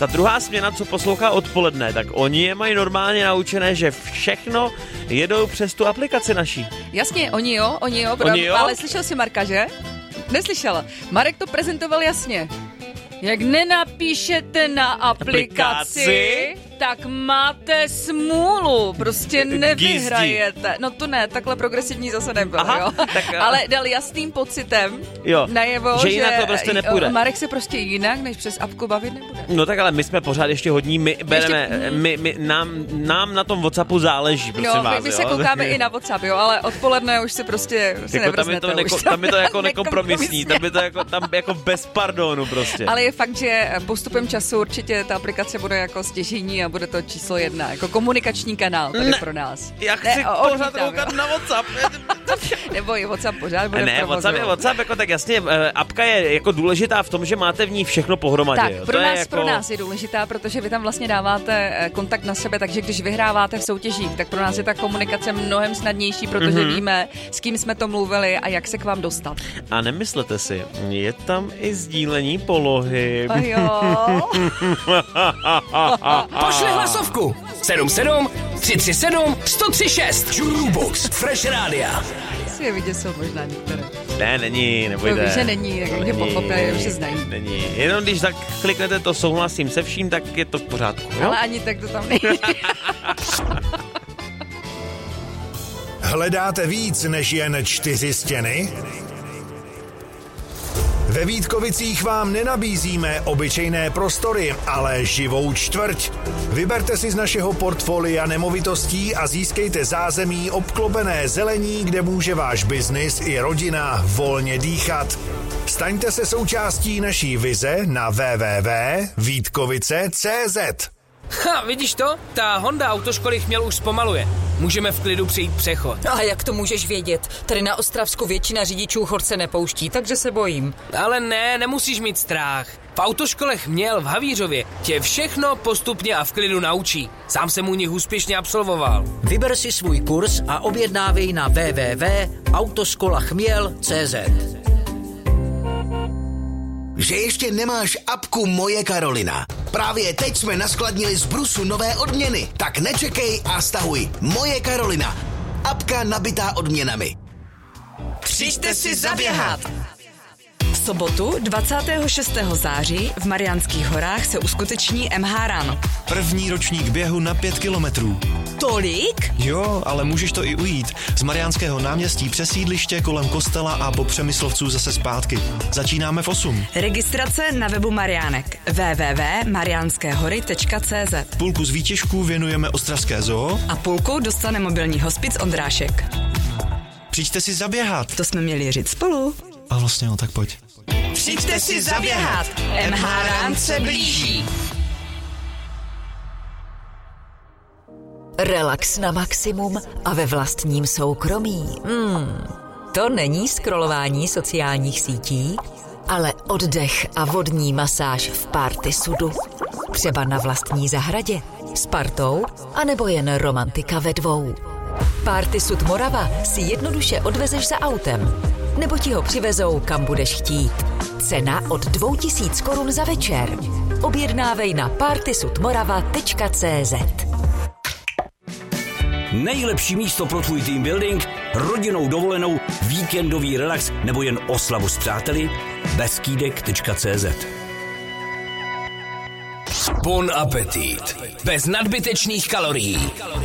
ta druhá směna, co poslouchá odpoledne, tak oni je mají normálně naučené, že všechno jedou přes tu aplikaci naší. Jasně, oni jo, ale slyšel jsi Marka, že? Neslyšel. Marek to prezentoval jasně. Jak nenapíšete na aplikaci, tak máte smůlu, prostě nevyhrajete. No to ne, takhle progresivní zase nebyl, jo. Tak, ale dal jasným pocitem najevo, že jinak to prostě nepůjde. Marek se prostě jinak než přes apku bavit nebude. No tak ale my jsme pořád ještě hodní, my bereme, nám na tom WhatsAppu záleží, prosím vás. My se koukáme i na WhatsApp, jo, ale odpoledne už si prostě se nevraznete. Tam je to jako nekompromisní, tam je to jako bez pardonu prostě. Ale je fakt, že postupem času určitě ta aplikace bude jako stěžejní a bude to číslo 1, jako komunikační kanál tady pro nás. Já chci pořád koukat na WhatsApp. Nebo i WhatsApp pořád bude ne, WhatsApp, jako tak jasně, apka je jako důležitá v tom, že máte v ní všechno pohromadě. Tak, jo. pro nás je důležitá, protože vy tam vlastně dáváte kontakt na sebe, takže když vyhráváte v soutěžích, tak pro nás je ta komunikace mnohem snadnější, protože víme, s kým jsme to mluvili a jak se k vám dostat. A nemyslete si, je tam i sdílení polohy. A jo. Pošli hlasovku 77 337 1036 Jukebox Fresh Rádia. Si je vyděsil možná některé. Ne, není, nebojte. To víš, že není, jak mě pochopili, už se znají. Není, jenom když tak kliknete to souhlasím se vším, tak je to v pořádku. Jo? Ale ani tak to tam není. Hledáte víc než jen 4 stěny? Ve Vítkovicích vám nenabízíme obyčejné prostory, ale živou čtvrť. Vyberte si z našeho portfolia nemovitostí a získejte zázemí obklopené zelení, kde může váš biznis i rodina volně dýchat. Staňte se součástí naší vize na www.vítkovice.cz. Vidíš to? Ta Honda autoškoly Chměl už zpomaluje. Můžeme v klidu přejít přechod. A jak to můžeš vědět? Tady na Ostravsku většina řidičů chorce nepouští, takže se bojím. Ale ne, nemusíš mít strach. V autoškole Chměl v Havířově tě všechno postupně a v klidu naučí. Sám jsem u nich úspěšně absolvoval. Vyber si svůj kurz a objednávej na www.autoskolachmiel.cz. Že ještě nemáš apku Moje Karolina. Právě teď jsme naskladnili z Brusu nové odměny. Tak nečekej a stahuj Moje Karolina. Apka nabitá odměnami. Přijďte si zaběhat! V sobotu 26. září v Mariánských horách se uskuteční MH Run. První ročník běhu na 5 kilometrů. Tolik? Jo, ale můžeš to i ujít. Z Mariánského náměstí přes sídliště kolem kostela a po Přemyslovců zase zpátky. Začínáme v 8. Registrace na webu Mariánek www.marianskehory.cz. Půlku z výtěžků věnujeme Ostravské zoo a půlku dostane mobilní hospic Ondrášek. Přijďte si zaběhat. To jsme měli říct spolu. A vlastně tak pojď. Přijďte si zaběhat! MH Run se blíží! Relax na maximum a ve vlastním soukromí. To není scrollování sociálních sítí, ale oddech a vodní masáž v Party Sudu. Třeba na vlastní zahradě, s partou, anebo jen romantika ve dvou. Party Sud Morava si jednoduše odvezeš za autem, nebo ti ho přivezou, kam budeš chtít. Cena od 2000 korun za večer. Objednávej na partysudmorava.cz. Nejlepší místo pro tvůj team building, rodinnou dovolenou, víkendový relax nebo jen oslavu s přáteli? Beskýdek.cz. Bon appetit. Bez nadbytečných kalorií.